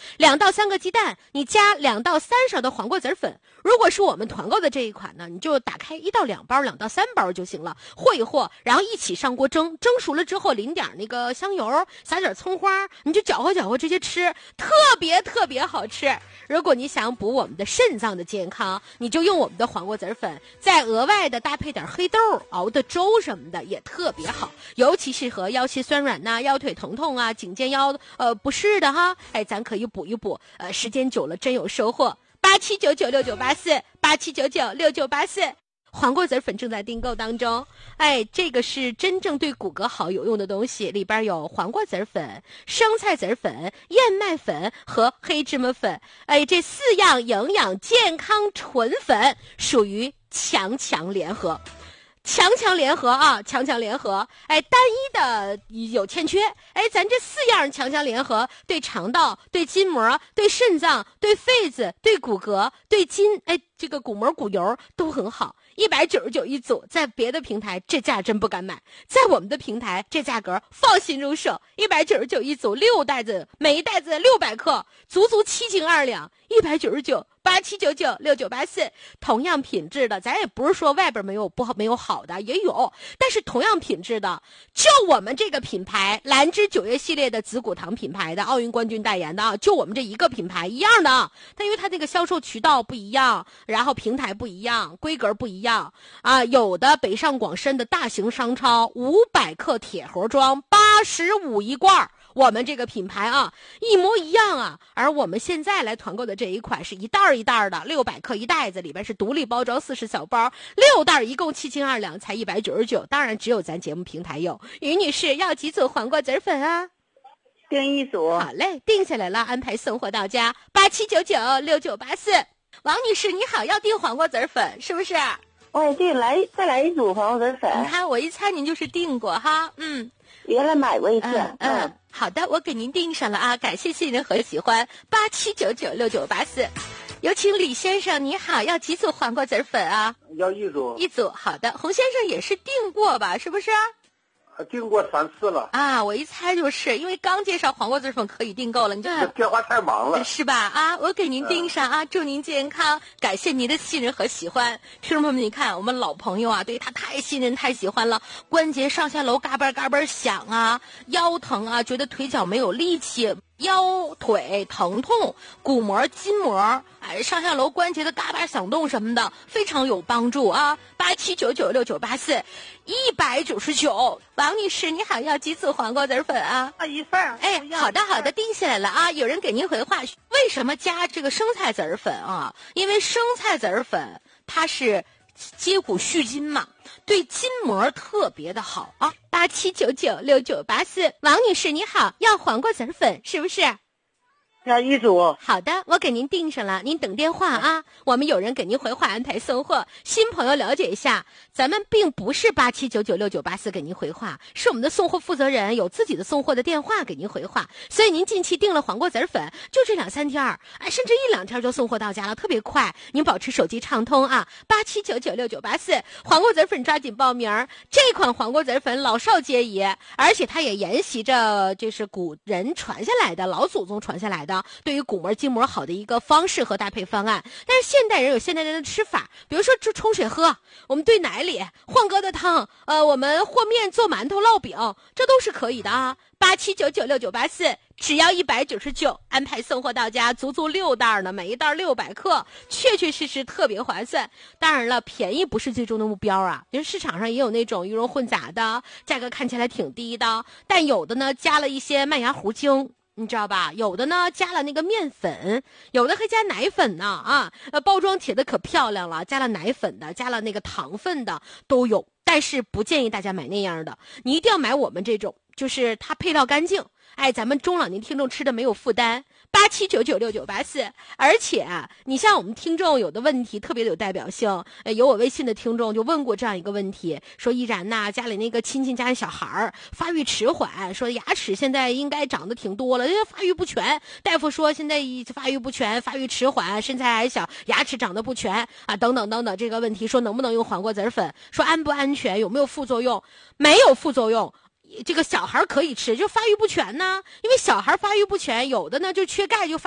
2到3个鸡蛋，你加2到3勺的黄瓜籽粉。如果是我们团购的这一款呢，你就打开1到2包、2到3包就行了，和一和，然后一起上锅蒸，蒸熟了之后淋点那个香油，撒点葱花，你就搅和搅和直接吃，特别好吃。如果你想补我们的肾脏的健康，你就用我们的黄瓜籽粉，再额外的搭配点黑豆熬的粥什么的也特别好，尤其适合腰膝酸软腰腿疼痛啊、颈肩腰不适的哈，咱可以补一补，时间久了真有收获。87996984，87996984，黄瓜籽粉正在订购当中。这个是真正对骨骼好有用的东西，里边有黄瓜籽粉、生菜籽粉、燕麦粉和黑芝麻粉。这4样营养健康纯粉属于强联合。强联合啊，强联合，单一的有欠缺，咱这4样强联合，对肠道、对筋膜、对肾脏、对肺子、对骨骼、对筋，这个骨膜骨油都很好。199一组，在别的平台这价真不敢买，在我们的平台这价格放心入手，199一组，6袋子，每一袋子600克，足7斤2两，199，87996984，同样品质的，咱也不是说外边没有好的，也有，但是同样品质的，就我们这个品牌兰芝9月系列的紫骨糖品牌的奥运冠军代言的啊，就我们这一个品牌一样的，但因为它那个销售渠道不一样，然后平台不一样，规格不一样啊，有的北上广深的大型商超500克铁盒装85一罐，我们这个品牌啊一模一样啊，而我们现在来团购的这一款是一袋一袋的600克一袋子，里边是独立包装40小包，6袋一共7斤2两，才199，当然只有咱节目平台有。于女士要几组黄瓜籽粉啊？ 订1组。 好嘞，定下来了，安排送货到家，87996984。王女士你好，要订黄瓜籽粉是不是？ 对，再来1组黄瓜籽粉。 你看我一猜您就是订过哈， 原来买过一次。 好的，我给您订上了啊，感谢信任和喜欢，87996984。有请李先生，你好，要几组黄瓜籽粉啊？ 要1组。 1组，好的。洪先生也是订过吧，是不是？ 订过3次了啊！我一猜就是因为刚介绍黄瓜籽粉可以订购了，你就电话太忙了， 是吧？啊，我给您订上啊，祝您健康，感谢您的信任和喜欢。听众朋友们，你看我们老朋友啊，对他太信任太喜欢了，关节上下楼嘎嘣嘎嘣响啊，腰疼啊，觉得腿脚没有力气，腰腿疼痛，骨膜筋膜上下楼关节的嘎巴响动什么的，非常有帮助啊！87996984，199。王女士你好，要几组黄瓜籽粉啊 ？1份。 好的，定下来了啊！有人给您回话，为什么加这个生菜籽粉啊？因为生菜籽粉它是接骨续筋嘛，对筋膜特别的好啊！87996984，王女士你好，要黄瓜籽粉是不是？ 要1组。 好的，我给您订上了，您等电话啊。我们有人给您回话安排送货。新朋友了解一下，咱们并不是87996984给您回话，是我们的送货负责人有自己的送货的电话给您回话。所以您近期订了黄瓜籽粉，就这2-3天甚至1-2天就送货到家了，特别快。您保持手机畅通啊，87996984，黄瓜籽粉抓紧报名。这款黄瓜籽粉老少皆宜，而且它也沿袭着就是古人传下来的，老祖宗传下来的。对于骨膜筋膜好的一个方式和搭配方案，但是现代人有现代人的吃法，比如说冲水喝，我们兑奶里换疙瘩汤，我们和面做馒头烙饼，这都是可以的啊。87996984，只要199，安排送货到家，足6袋呢，每一袋600克，确实特别划算。当然了，便宜不是最终的目标啊，因为市场上也有那种鱼蓉混杂的，价格看起来挺低的，但有的呢加了一些麦芽糊精。你知道吧？有的呢加了那个面粉，有的还加奶粉呢啊！包装写的可漂亮了，加了奶粉的，加了那个糖分的都有。但是不建议大家买那样的，你一定要买我们这种，就是它配料干净。咱们中老年听众吃的没有负担。87996984，而且你像我们听众有的问题特别有代表性，有我微信的听众就问过这样一个问题，说依然呐，家里那个亲戚家里小孩发育迟缓，说牙齿现在应该长得挺多了，发育不全，大夫说现在发育不全，发育迟缓，身材矮小，牙齿长得不全啊，等等这个问题，说能不能用黄瓜籽粉，说安不安全，有没有副作用？没有副作用。这个小孩可以吃，就发育不全呢，因为小孩发育不全，有的呢就缺钙就发